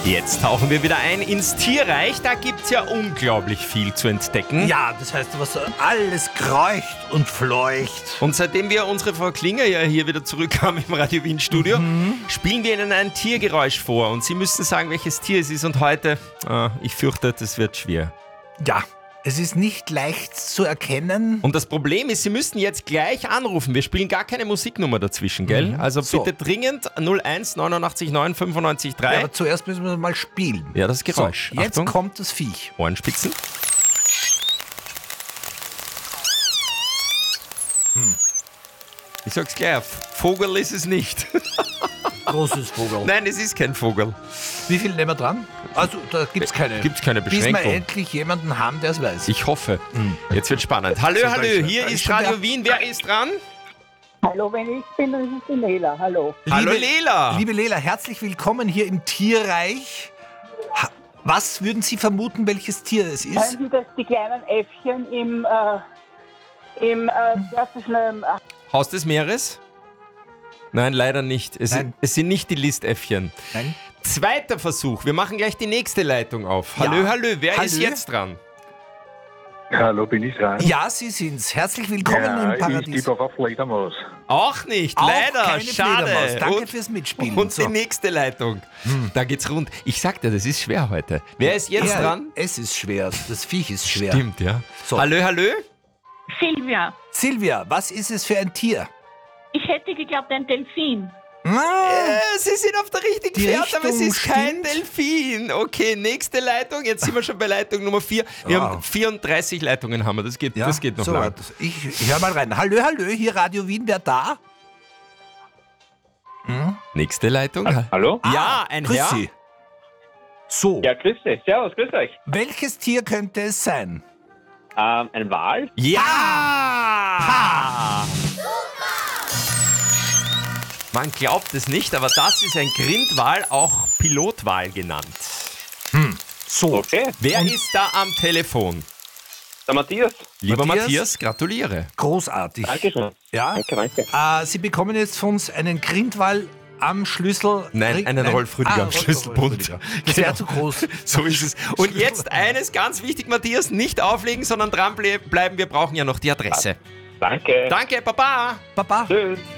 Jetzt tauchen wir wieder ein ins Tierreich. Da gibt's ja unglaublich viel zu entdecken. Ja, das heißt, was alles kreucht und fleucht. Und seitdem wir unsere Frau Klinger ja hier wieder zurückkamen im Radio Wien Studio, spielen wir Ihnen ein Tiergeräusch vor. Und Sie müssen sagen, welches Tier es ist. Und heute, ich fürchte, das wird schwer. Ja, es ist nicht leicht zu erkennen. Und das Problem ist, Sie müssen jetzt gleich anrufen. Wir spielen gar keine Musiknummer dazwischen, gell? Also bitte dringend 01 89 9 95 3. Ja, aber zuerst müssen wir mal spielen. Ja, das Geräusch. So, jetzt Achtung. kommt das Viech. Ohrenspitzen. Ich sag's gleich, Vogel ist es nicht. Großes Vogel. Nein, es ist kein Vogel. Wie viel nehmen wir dran? Also, da gibt's keine. Gibt's keine Bis wir Beschränkung. endlich jemanden haben, der es weiß. Ich hoffe. Jetzt wird spannend. Hallo, So, hallo, danke. hier Da ist ist schon Radio wer. Wien. Wer ist dran? Hallo, wenn ich bin, dann ist es die Nela. Hallo. Hallo, Lela. Liebe Lela, herzlich willkommen hier im Tierreich. Was würden Sie vermuten, welches Tier es ist? Sind das die kleinen Äffchen Haus des Meeres? Nein, leider nicht. Es sind nicht die Listäffchen. Nein? Zweiter Versuch. Wir machen gleich die nächste Leitung auf. Ja. Hallo, hallo. Wer ist Hallo? jetzt dran? Hallo, bin ich dran? Ja, Sie sind's. Herzlich willkommen im ich Paradies. tippe auf eine Fledermaus. Auch nicht, Auch leider. keine Schade. Fledermaus. Danke fürs Mitspielen. Und So. die nächste Leitung. Da geht's rund. Ich sag dir, das ist schwer heute. Wer ist jetzt Ja, dran? Es ist schwer. Das Viech ist schwer. Stimmt, ja. So. Hallo, hallo. Silvia, Silvia, was ist es für ein Tier? ich hätte geglaubt, ein Delfin. Sie sind auf der richtigen Die Fährte, aber es Richtung ist kein stimmt. Delfin. Okay, nächste Leitung. Jetzt sind wir schon bei Leitung Nummer 4. Wir haben 34 Leitungen haben wir. Das geht noch so, lang. Ich hör mal rein. Hallo, hallo, hier Radio Wien, wer da? Nächste Leitung. Hallo? Ja, ein Grüß Herr. Sie. So, Ja, grüß dich. Servus, grüß euch. welches Tier könnte es sein? Ein Wal? Ja! Man glaubt es nicht, aber das ist ein Grindwal, auch Pilotwal genannt. So, Okay. Wer ist da am Telefon? Der Matthias. Lieber Matthias? Matthias, gratuliere. großartig. Dankeschön. Ja? Danke. Sie bekommen jetzt von uns einen Grindwall am Schlüssel. Nein, einen Rolf Rüdiger am Schlüsselbund. Rolf Rüdiger. Das wäre Genau. zu groß. So ist es. Und jetzt eines ganz wichtig, Matthias, nicht auflegen, sondern dranbleiben. Wir brauchen ja noch die Adresse. Danke. Danke, Papa. Papa. Tschüss.